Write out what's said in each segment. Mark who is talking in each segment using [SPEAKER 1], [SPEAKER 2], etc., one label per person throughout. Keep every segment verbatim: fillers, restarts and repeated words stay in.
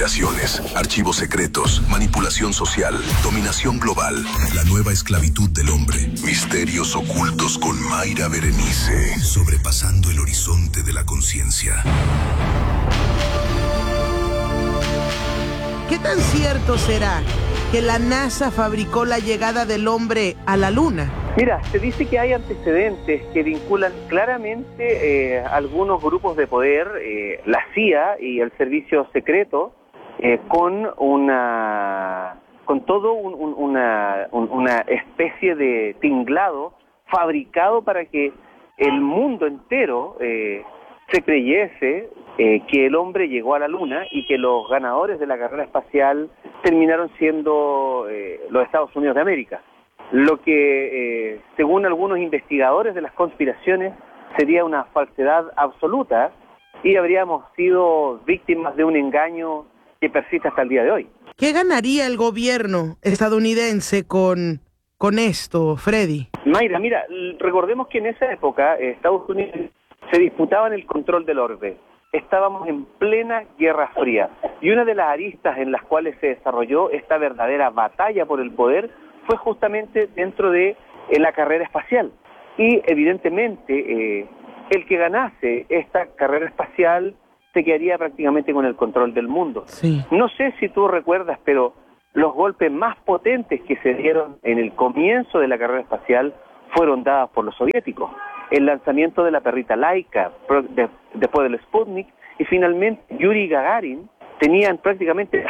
[SPEAKER 1] conspiraciones, archivos secretos, manipulación social, dominación global, la nueva esclavitud del hombre, misterios ocultos con Mayra Berenice, sobrepasando el horizonte de la conciencia.
[SPEAKER 2] ¿Qué tan cierto será que la NASA fabricó la llegada del hombre a la Luna?
[SPEAKER 3] Mira, se dice que hay antecedentes que vinculan claramente eh, algunos grupos de poder, eh, la C I A y el servicio secreto, eh, con una, con todo un, un, una, un, una especie de tinglado fabricado para que el mundo entero eh, se creyese eh, que el hombre llegó a la Luna y que los ganadores de la carrera espacial terminaron siendo eh, los Estados Unidos de América. Lo que, eh, según algunos investigadores de las conspiraciones, sería una falsedad absoluta y habríamos sido víctimas de un engaño que persiste hasta el día de hoy.
[SPEAKER 2] ¿Qué ganaría el gobierno estadounidense con, con esto, Freddy?
[SPEAKER 3] Mayra, mira, recordemos que en esa época eh, Estados Unidos se disputaban el control del orbe. Estábamos en plena Guerra Fría y una de las aristas en las cuales se desarrolló esta verdadera batalla por el poder fue justamente dentro de eh, la carrera espacial. Y evidentemente eh, el que ganase esta carrera espacial se quedaría prácticamente con el control del mundo.
[SPEAKER 2] Sí.
[SPEAKER 3] No sé si tú recuerdas, pero los golpes más potentes que se dieron en el comienzo de la carrera espacial fueron dados por los soviéticos. El lanzamiento de la perrita Laika, de, después del Sputnik, y finalmente Yuri Gagarin tenían prácticamente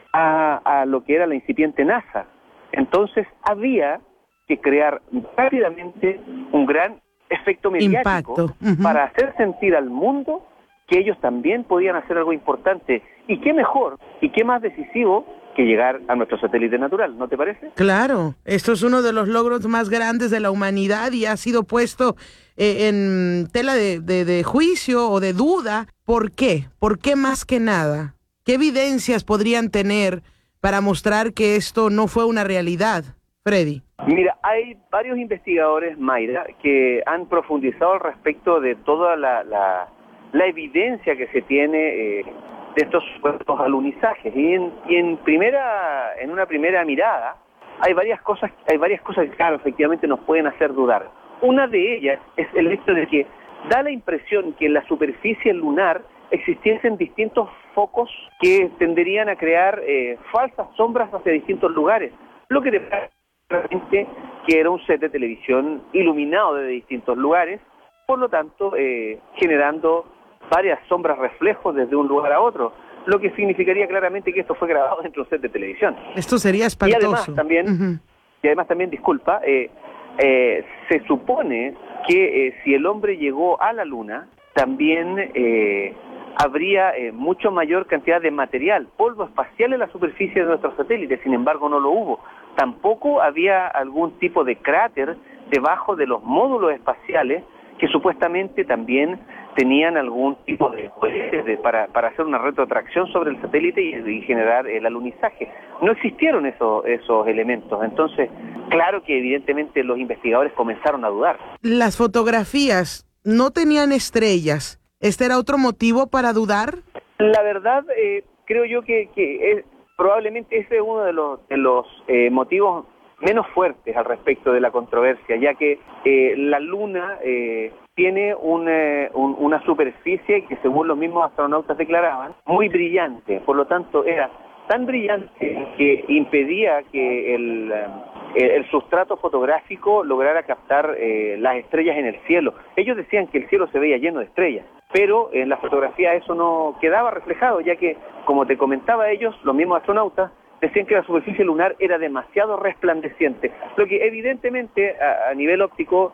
[SPEAKER 3] a, a lo que era la incipiente NASA. Entonces había que crear rápidamente un gran efecto mediático
[SPEAKER 2] Impacto. Uh-huh.
[SPEAKER 3] para hacer sentir al mundo que ellos también podían hacer algo importante. Y qué mejor, y qué más decisivo que llegar a nuestro satélite natural, ¿no te parece?
[SPEAKER 2] Claro, esto es uno de los logros más grandes de la humanidad y ha sido puesto eh, en tela de, de, de juicio o de duda. ¿Por qué? ¿Por qué más que nada? ¿Qué evidencias podrían tener para mostrar que esto no fue una realidad, Freddy?
[SPEAKER 3] Mira, hay varios investigadores, Mayra, que han profundizado al respecto de toda la, la, la evidencia que se tiene eh, de estos supuestos alunizajes. Y en, y en primera, en una primera mirada, hay varias cosas, hay varias cosas que, claro, efectivamente nos pueden hacer dudar. Una de ellas es el hecho de que da la impresión que en la superficie lunar existiesen distintos focos que tenderían a crear eh, falsas sombras hacia distintos lugares, lo que demuestra realmente que era un set de televisión iluminado desde distintos lugares, por lo tanto eh, generando varias sombras reflejos desde un lugar a otro, lo que significaría claramente que esto fue grabado dentro de un set de televisión.
[SPEAKER 2] Esto sería espantoso.
[SPEAKER 3] Y además también, uh-huh. y además también disculpa, eh, eh, se supone que eh, si el hombre llegó a la Luna, también eh, habría eh, mucho mayor cantidad de material, polvo espacial en la superficie de nuestros satélites, sin embargo no lo hubo. Tampoco había algún tipo de cráter debajo de los módulos espaciales que supuestamente también tenían algún tipo de cohetes de, para, para hacer una retrotracción sobre el satélite y, y generar el alunizaje. No existieron esos, esos elementos, entonces claro que evidentemente los investigadores comenzaron a dudar.
[SPEAKER 2] Las fotografías no tenían estrellas. ¿Este era otro motivo para dudar?
[SPEAKER 3] La verdad, eh, creo yo que, que es, probablemente ese es uno de los, de los eh, motivos menos fuertes al respecto de la controversia, ya que eh, la Luna eh, tiene un, eh, un, una superficie que, según los mismos astronautas declaraban, muy brillante. Por lo tanto, era tan brillante que impedía que el, el, el sustrato fotográfico lograra captar eh, las estrellas en el cielo. Ellos decían que el cielo se veía lleno de estrellas, pero en la fotografía eso no quedaba reflejado, ya que, como te comentaba ellos, los mismos astronautas, decían que la superficie lunar era demasiado resplandeciente, lo que evidentemente a, a nivel óptico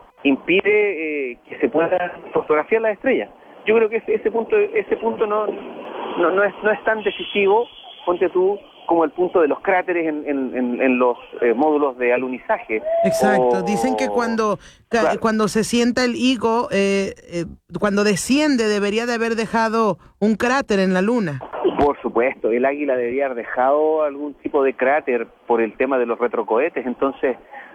[SPEAKER 3] impide eh, que se pueda fotografiar las estrellas. Yo creo que ese, ese punto ese punto no, no, no, es, no es tan decisivo, ponte tú, como el punto de los cráteres en, en, en, en los eh, módulos de alunizaje.
[SPEAKER 2] Exacto,
[SPEAKER 3] o,
[SPEAKER 2] dicen que cuando,
[SPEAKER 3] claro.
[SPEAKER 2] cuando se sienta el higo, eh, eh, cuando desciende debería de haber dejado un cráter en la Luna.
[SPEAKER 3] Por supuesto, el águila debería haber dejado algún tipo de cráter por el tema de los retrocohetes, entonces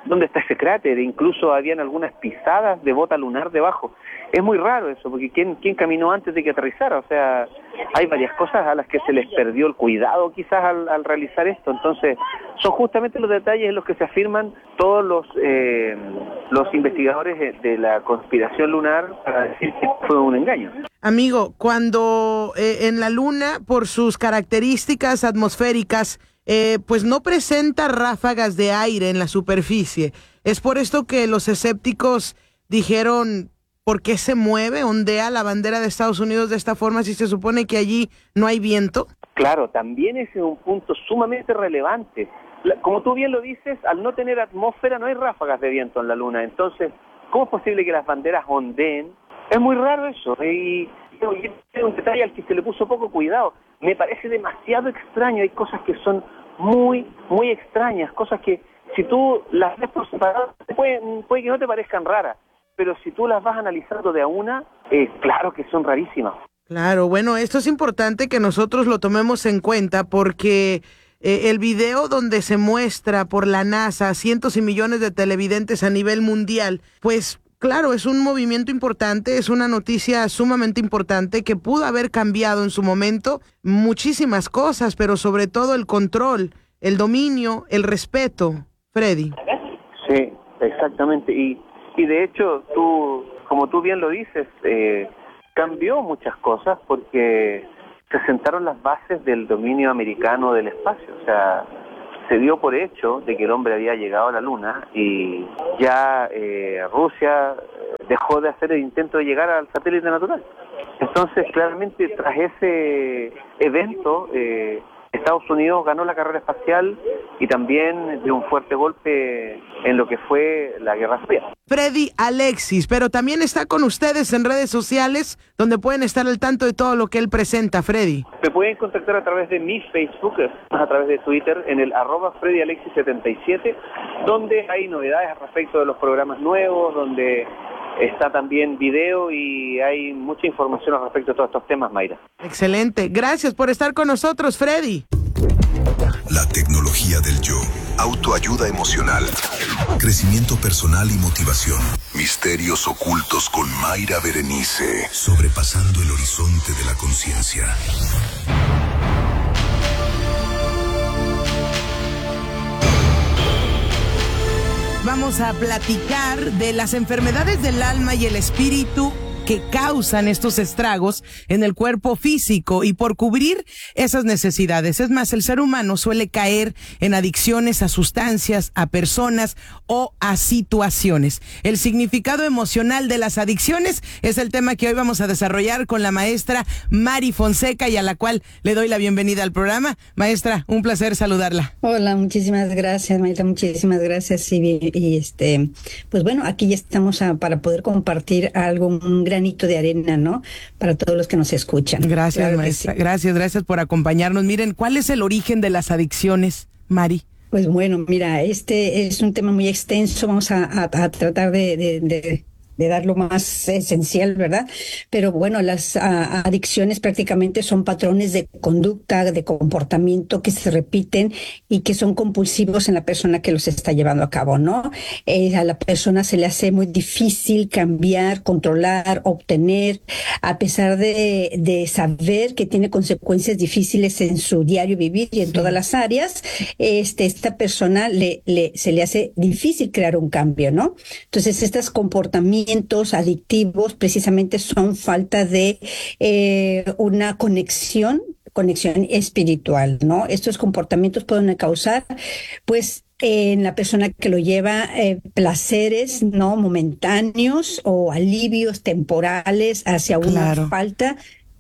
[SPEAKER 3] dónde está ese cráter, incluso habían algunas pisadas de bota lunar debajo. Es muy raro eso, porque ¿quién, quién caminó antes de que aterrizara? O sea, hay varias cosas a las que se les perdió el cuidado quizás al, al realizar esto. Entonces, son justamente los detalles en los que se afirman todos los eh, los investigadores de la conspiración lunar para decir que fue un engaño.
[SPEAKER 2] Amigo, cuando eh, en la Luna, por sus características atmosféricas, eh, pues no presenta ráfagas de aire en la superficie, es por esto que los escépticos dijeron... ¿Por qué se mueve, ondea la bandera de Estados Unidos de esta forma si se supone que allí no hay viento?
[SPEAKER 3] Claro, también ese es un punto sumamente relevante. Como tú bien lo dices, al no tener atmósfera no hay ráfagas de viento en la Luna. Entonces, ¿cómo es posible que las banderas ondeen? Es muy raro eso. Y es un detalle al que se le puso poco cuidado. Me parece demasiado extraño. Hay cosas que son muy, muy extrañas. Cosas que si tú las ves por separado, puede, puede que no te parezcan raras. Pero si tú las vas analizando de a una, eh, claro que son rarísimas.
[SPEAKER 2] Claro, bueno, esto es importante que nosotros lo tomemos en cuenta porque eh, el video donde se muestra por la NASA a cientos y millones de televidentes a nivel mundial, pues claro, es un movimiento importante, es una noticia sumamente importante que pudo haber cambiado en su momento muchísimas cosas, pero sobre todo el control, el dominio, el respeto, Freddy.
[SPEAKER 3] Sí, exactamente, y... Y de hecho, tú, como tú bien lo dices, eh, cambió muchas cosas porque se sentaron las bases del dominio americano del espacio. O sea, se dio por hecho de que el hombre había llegado a la Luna y ya eh, Rusia dejó de hacer el intento de llegar al satélite natural. Entonces, claramente, tras ese evento... Eh, Estados Unidos ganó la carrera espacial y también dio un fuerte golpe en lo que fue la Guerra Fría.
[SPEAKER 2] Freddy Alexis, pero también está con ustedes en redes sociales donde pueden estar al tanto de todo lo que él presenta, Freddy.
[SPEAKER 3] Me pueden contactar a través de mi Facebook, a través de Twitter, en el arroba Freddy Alexis setenta y siete, donde hay novedades respecto de los programas nuevos, donde está también video y hay mucha información al respecto de todos estos temas, Mayra.
[SPEAKER 2] Excelente. Gracias por estar con nosotros, Freddy.
[SPEAKER 1] La tecnología del yo. Autoayuda emocional. Crecimiento personal y motivación. Misterios ocultos con Mayra Berenice. Sobrepasando el horizonte de la conciencia.
[SPEAKER 2] Vamos a platicar de las enfermedades del alma y el espíritu que causan estos estragos en el cuerpo físico y por cubrir esas necesidades. Es más, el ser humano suele caer en adicciones a sustancias, a personas o a situaciones. El significado emocional de las adicciones es el tema que hoy vamos a desarrollar con la maestra Mari Fonseca y a la cual le doy la bienvenida al programa. Maestra, un placer saludarla.
[SPEAKER 4] Hola, muchísimas gracias, Maita, muchísimas gracias. Y, y este, pues bueno, aquí ya estamos a, para poder compartir algo, un gran granito de arena, ¿no? Para todos los que nos escuchan.
[SPEAKER 2] Gracias,
[SPEAKER 4] claro,
[SPEAKER 2] maestra.
[SPEAKER 4] sí.
[SPEAKER 2] Gracias, gracias por acompañarnos. Miren, ¿cuál es el origen de las adicciones, Mari?
[SPEAKER 4] Pues bueno, mira, este es un tema muy extenso. Vamos a, a, a tratar de, de, de de dar lo más esencial, ¿verdad? Pero bueno, las a, adicciones prácticamente son patrones de conducta, de comportamiento que se repiten y que son compulsivos en la persona que los está llevando a cabo, ¿no? Eh, a la persona se le hace muy difícil cambiar, controlar, obtener, a pesar de, de saber que tiene consecuencias difíciles en su diario vivir y en todas las áreas, este, esta persona le, le, se le hace difícil crear un cambio, ¿no? Entonces, estos comportamientos adictivos precisamente son falta de eh, una conexión, conexión espiritual, ¿no? Estos comportamientos pueden causar, pues, eh, en la persona que lo lleva eh, placeres, ¿no? Momentáneos o alivios temporales hacia una
[SPEAKER 2] Claro.
[SPEAKER 4] falta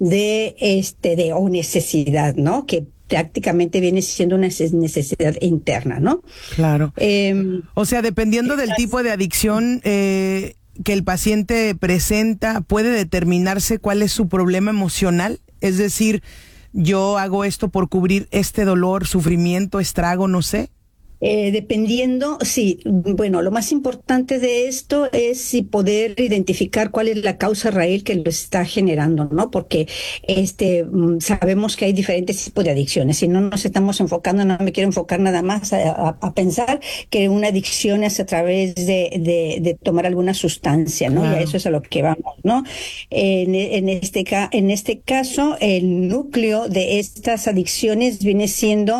[SPEAKER 4] de, este, de o necesidad, ¿no? Que prácticamente viene siendo una necesidad interna, ¿no?
[SPEAKER 2] Claro.
[SPEAKER 4] Eh,
[SPEAKER 2] O sea, dependiendo del tipo de adicción eh, que el paciente presenta, ¿puede determinarse cuál es su problema emocional? Es decir, yo hago esto por cubrir este dolor, sufrimiento, estrago, no sé.
[SPEAKER 4] Eh, dependiendo, sí, bueno, lo más importante de esto es si poder identificar cuál es la causa raíz que lo está generando, ¿no? Porque este sabemos que hay diferentes tipos de adicciones. Si no nos estamos enfocando, no me quiero enfocar nada más a, a, a pensar que una adicción es a través de, de, de tomar alguna sustancia, ¿no? Claro. Y a eso es a lo que vamos, ¿no? En, en, este, en este caso, el núcleo de estas adicciones viene siendo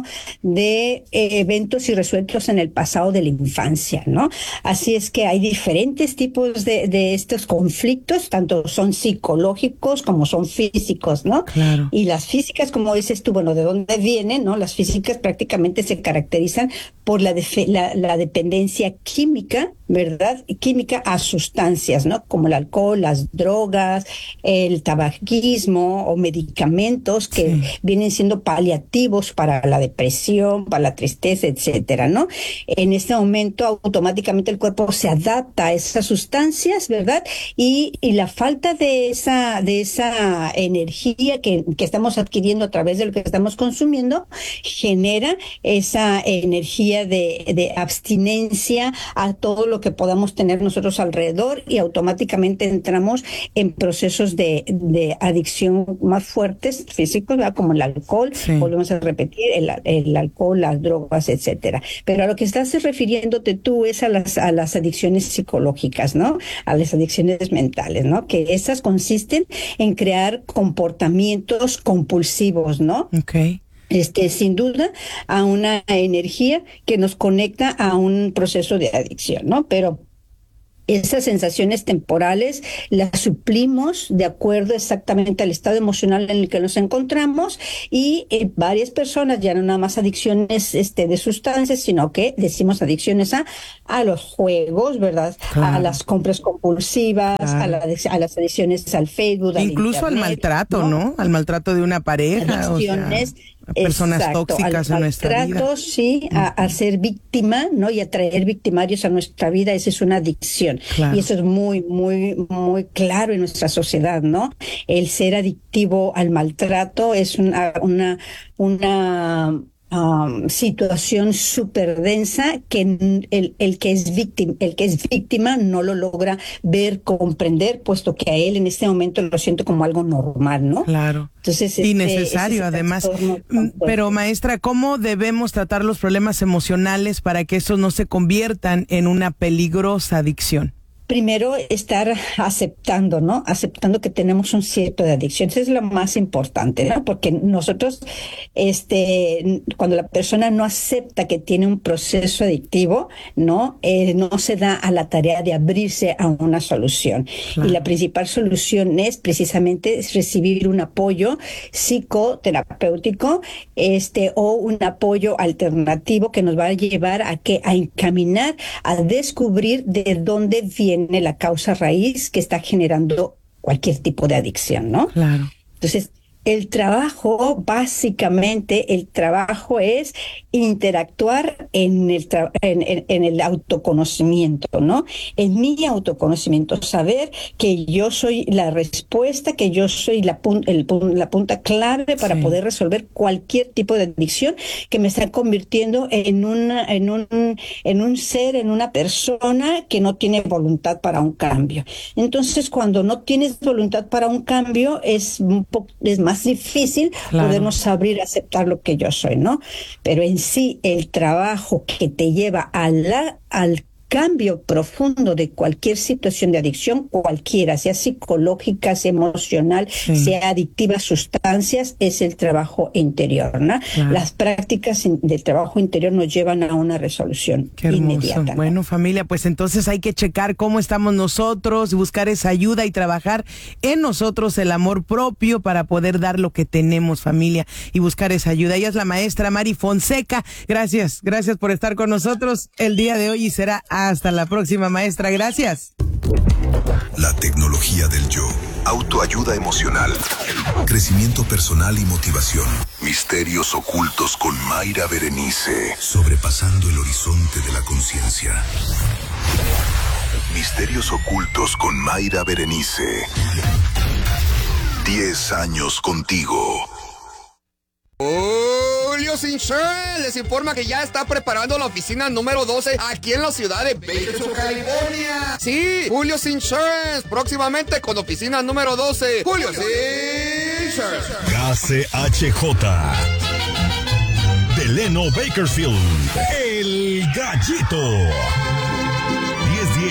[SPEAKER 4] de eh, eventos y resueltos en el pasado de la infancia, ¿no? Así es que hay diferentes tipos de, de estos conflictos, tanto son psicológicos como son físicos, ¿no?
[SPEAKER 2] Claro.
[SPEAKER 4] Y las físicas, como dices tú, bueno, ¿de dónde vienen, no? Las físicas prácticamente se caracterizan por la, la, la dependencia química, ¿verdad? Química a sustancias, ¿no? Como el alcohol, las drogas, el tabaquismo o medicamentos que sí. vienen siendo paliativos para la depresión, para la tristeza, etcétera, ¿no? En este momento automáticamente el cuerpo se adapta a esas sustancias, ¿verdad? Y, y la falta de esa, de esa energía que, que estamos adquiriendo a través de lo que estamos consumiendo genera esa energía de, de abstinencia a todo lo que podamos tener nosotros alrededor y automáticamente entramos en procesos de, de adicción más fuertes, físicos, ¿verdad? Como el alcohol, sí. volvemos a repetir, el, el alcohol, las drogas, etcétera. Pero a lo que estás refiriéndote tú es a las, a las adicciones psicológicas, ¿no? A las adicciones mentales, ¿no? Que esas consisten en crear comportamientos compulsivos, ¿no?
[SPEAKER 2] Okay.
[SPEAKER 4] Este, sin duda, a una energía que nos conecta a un proceso de adicción, ¿no? Pero esas sensaciones temporales las suplimos de acuerdo exactamente al estado emocional en el que nos encontramos y eh, varias personas, ya no nada más adicciones este, de sustancias, sino que decimos adicciones a, a los juegos, ¿verdad? Claro. A las compras compulsivas, claro. a, la, a las adicciones al Facebook,
[SPEAKER 2] incluso
[SPEAKER 4] al Internet,
[SPEAKER 2] al maltrato, ¿no? ¿no? Al maltrato de una pareja.
[SPEAKER 4] Adicciones.
[SPEAKER 2] O sea... personas
[SPEAKER 4] Exacto,
[SPEAKER 2] tóxicas
[SPEAKER 4] al,
[SPEAKER 2] en nuestra vida.
[SPEAKER 4] Tratos, sí, a, a ser víctima, ¿no? Y a traer victimarios a nuestra vida, esa es una adicción.
[SPEAKER 2] Claro.
[SPEAKER 4] Y eso es muy, muy, muy claro en nuestra sociedad, ¿no? El ser adictivo al maltrato es una, una, una Um, situación súper densa que el, el que es víctima, el que es víctima no lo logra ver, comprender, puesto que a él en este momento lo siento como algo normal, ¿no?
[SPEAKER 2] Claro.
[SPEAKER 4] Entonces,
[SPEAKER 2] y
[SPEAKER 4] este,
[SPEAKER 2] necesario además. Pero maestra, ¿cómo debemos tratar los problemas emocionales para que estos no se conviertan en una peligrosa adicción?
[SPEAKER 4] Primero, estar aceptando, ¿no? Aceptando que tenemos un cierto de adicción. Eso es lo más importante, ¿no? Porque nosotros, este, cuando la persona no acepta que tiene un proceso adictivo, ¿no? Eh, no se da a la tarea de abrirse a una solución. Claro. Y la principal solución es precisamente recibir un apoyo psicoterapéutico, este, o un apoyo alternativo que nos va a llevar a que, a encaminar, a descubrir de dónde viene la causa raíz que está generando cualquier tipo de adicción, ¿no?
[SPEAKER 2] Claro.
[SPEAKER 4] Entonces, el trabajo, básicamente, el trabajo es interactuar en el, tra- en, en, en el autoconocimiento, ¿no? En mi autoconocimiento, saber que yo soy la respuesta, que yo soy la, pun- el, la punta clave para sí. poder resolver cualquier tipo de adicción que me está convirtiendo en, una, en, un, en un ser, en una persona que no tiene voluntad para un cambio. Entonces, cuando no tienes voluntad para un cambio, es, un po- es más difícil claro. podernos abrir a aceptar lo que yo soy, ¿no? Pero en sí, el trabajo que te lleva a la, al cambio profundo de cualquier situación de adicción, cualquiera, sea psicológica, sea emocional, sí. sea adictiva a sustancias, es el trabajo interior, ¿no? Claro. Las prácticas del trabajo interior nos llevan a una resolución
[SPEAKER 2] Qué hermoso.
[SPEAKER 4] inmediata, ¿no?
[SPEAKER 2] Bueno, familia, pues entonces hay que checar cómo estamos nosotros, buscar esa ayuda y trabajar en nosotros el amor propio para poder dar lo que tenemos, familia, y buscar esa ayuda. Ella es la maestra Mari Fonseca. Gracias, gracias por estar con nosotros el día de hoy y será hasta la próxima, maestra. Gracias.
[SPEAKER 1] La tecnología del yo. Autoayuda emocional. Crecimiento personal y motivación. Misterios ocultos con Mayra Berenice. Sobrepasando el horizonte de la conciencia. Misterios ocultos con Mayra Berenice. Diez años contigo.
[SPEAKER 5] Julio Julio's Insurance les informa que ya está preparando la oficina número doce aquí en la ciudad de Bakersfield, California. Sí, Julio's Insurance, próximamente con oficina número doce. Julio's Insurance.
[SPEAKER 1] K C H J. Delano Bakersfield, el Gallito.